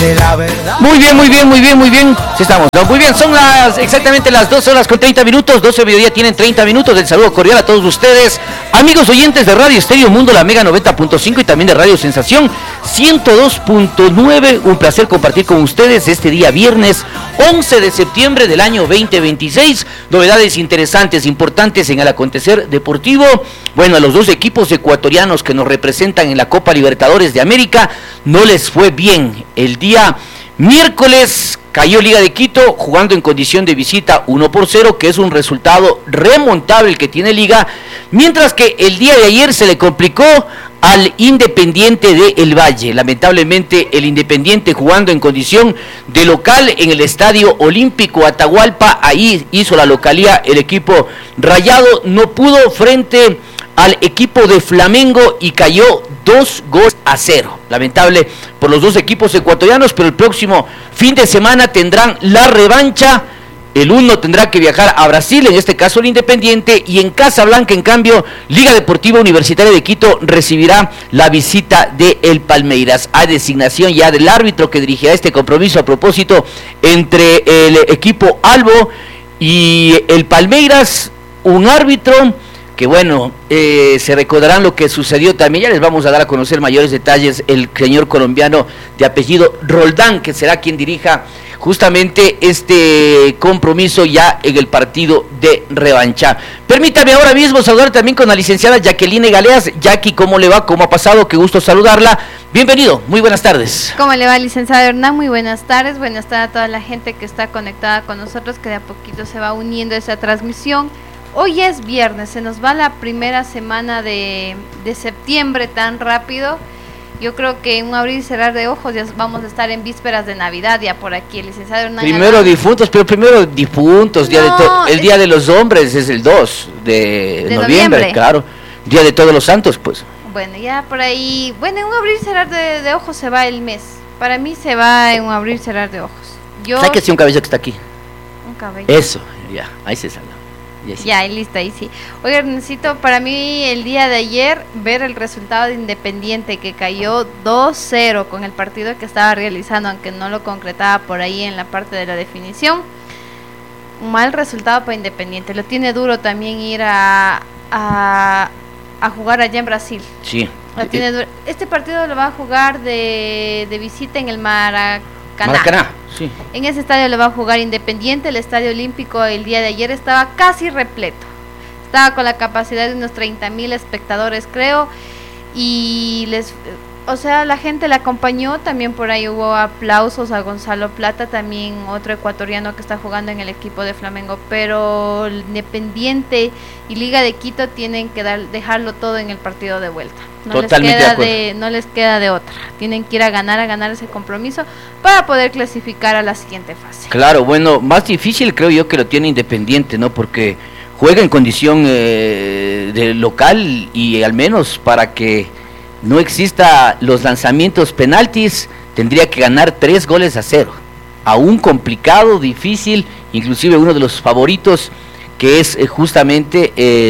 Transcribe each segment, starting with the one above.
de la verdad. Muy bien. Sí estamos, ¿no? Muy bien, son exactamente las 12 horas con 30 minutos, 12 de mediodía tienen 30 minutos. El saludo cordial a todos ustedes, amigos oyentes de Radio Estéreo Mundo, la Mega 90.5 y también de Radio Sensación 102.9. Un placer compartir con ustedes este día viernes 11 de septiembre del año 2026. Novedades interesantes, importantes en el acontecer deportivo. Bueno, a los dos equipos ecuatorianos que nos representan en la Copa Libertadores de América no les fue bien. El día miércoles cayó Liga de Quito jugando en condición de visita 1-0, que es un resultado remontable el que tiene Liga, mientras que el día de ayer se le complicó al Independiente de El Valle. Lamentablemente el Independiente, jugando en condición de local en el Estadio Olímpico Atahualpa, ahí hizo la localía el equipo rayado, no pudo frente al equipo de Flamengo y cayó 2-0. Lamentable por los dos equipos ecuatorianos, pero el próximo fin de semana tendrán la revancha. El uno tendrá que viajar a Brasil, en este caso el Independiente, y en Casablanca, en cambio, Liga Deportiva Universitaria de Quito recibirá la visita de el Palmeiras. Hay designación ya del árbitro que dirigirá este compromiso a propósito entre el equipo Albo y el Palmeiras, un árbitro que bueno, se recordarán lo que sucedió también. Ya les vamos a dar a conocer mayores detalles, el señor colombiano de apellido Roldán, que será quien dirija justamente este compromiso ya en el partido de revancha. Permítame ahora mismo saludar también con la licenciada Jacqueline Galeas. Jackie, ¿cómo le va? ¿Cómo ha pasado? Qué gusto saludarla. Bienvenido, muy buenas tardes. ¿Cómo le va, licenciada Hernán? Muy buenas tardes a toda la gente que está conectada con nosotros, que de a poquito se va uniendo a esa transmisión. Hoy es viernes, se nos va la primera semana de septiembre tan rápido. Yo creo que en un abrir y cerrar de ojos ya vamos a estar en vísperas de Navidad ya por aquí, el licenciado Hernán. Primero difuntos, el Día de los Hombres es el 2 de noviembre, claro. Día de Todos los Santos, pues. Bueno, ya por ahí, en un abrir y cerrar de ojos se va el mes. Para mí se va en un abrir y cerrar de ojos. ¿Sabes que sí, un cabello que está aquí? Un cabello. Eso, ya, ahí se sale. Ya, listo, ahí sí. Oiga, necesito para mí el día de ayer ver el resultado de Independiente, que cayó 2-0 con el partido que estaba realizando, aunque no lo concretaba por ahí en la parte de la definición. Un mal resultado para Independiente. Lo tiene duro también ir a jugar allá en Brasil. Sí. Este partido lo va a jugar de visita en el Maracaná. Sí. En ese estadio lo va a jugar Independiente. El Estadio Olímpico el día de ayer estaba casi repleto. Estaba con la capacidad de unos 30,000 espectadores, creo. Y la gente le acompañó. También por ahí hubo aplausos a Gonzalo Plata, también otro ecuatoriano que está jugando en el equipo de Flamengo. Pero el Independiente y Liga de Quito tienen que dejarlo todo en el partido de vuelta. No les queda de otra. Tienen que ir a ganar ese compromiso para poder clasificar a la siguiente fase. Claro, bueno, más difícil creo yo que lo tiene Independiente, ¿no? Porque juega en condición de local, y al menos para que no exista los lanzamientos penaltis tendría que ganar 3-0. Aún complicado, difícil, inclusive uno de los favoritos, que es justamente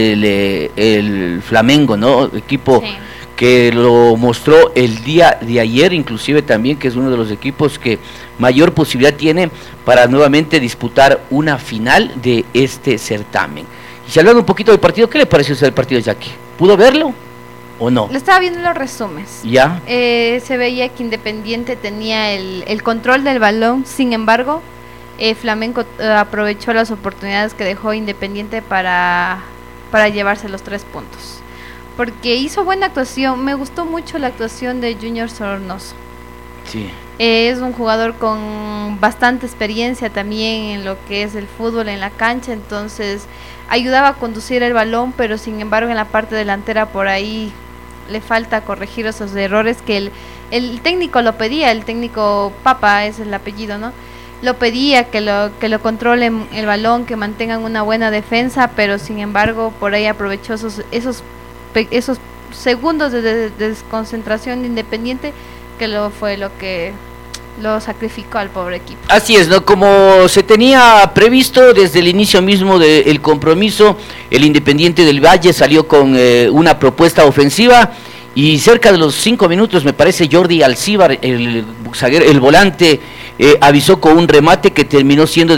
el Flamengo, ¿no? Equipo sí, que lo mostró el día de ayer, inclusive también, que es uno de los equipos que mayor posibilidad tiene para nuevamente disputar una final de este certamen. Y si hablando un poquito del partido, ¿qué le pareció el partido, Jackie? ¿Pudo verlo o no? Le estaba viendo los resúmenes. ¿Ya? Se veía que Independiente tenía el control del balón, sin embargo, Flamengo aprovechó las oportunidades que dejó Independiente para llevarse los 3 puntos. Porque hizo buena actuación. Me gustó mucho la actuación de Junior Sornoso. Sí. Es un jugador con bastante experiencia también en lo que es el fútbol en la cancha, entonces ayudaba a conducir el balón, pero sin embargo en la parte delantera por ahí le falta corregir esos errores que el técnico lo pedía. El técnico Papa es el apellido, ¿no? Lo pedía que lo controlen el balón, que mantengan una buena defensa, pero sin embargo por ahí aprovechó esos segundos de desconcentración de Independiente, que fue lo que lo sacrificó al pobre equipo. Así es, ¿no? Como se tenía previsto desde el inicio mismo del compromiso, el Independiente del Valle salió con una propuesta ofensiva y cerca de los 5 minutos, me parece, Jordi Alcíbar, el volante, avisó con un remate que terminó siendo